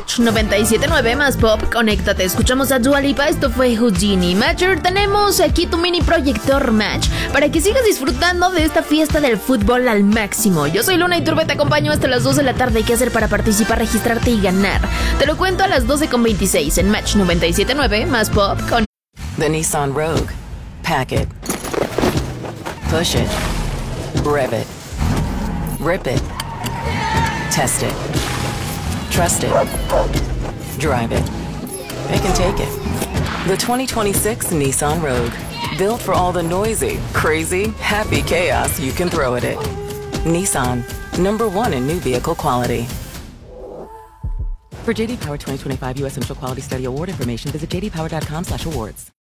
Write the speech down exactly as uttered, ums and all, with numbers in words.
Match noventa y siete punto nueve más pop, conéctate. Escuchamos a Dua Lipa, esto fue Houdini. Matcher, tenemos aquí tu mini proyector Match para que sigas disfrutando de esta fiesta del fútbol al máximo. Yo soy Luna Iturbe, te acompaño hasta las dos de la tarde. ¿Qué hacer para participar, registrarte y ganar? Te lo cuento a las doce con veintiséis en Match noventa y siete punto nueve más pop con The Nissan Rogue. Pack it. Push it. Rev it. Rip it. Test it. Trust it. Drive it. It can take it. The twenty twenty-six Nissan Rogue. Built for all the noisy, crazy, happy chaos you can throw at it. Nissan. Number one in new vehicle quality. For J D Power twenty twenty-five U S Central Quality Study Award information, visit j d power dot com slash awards.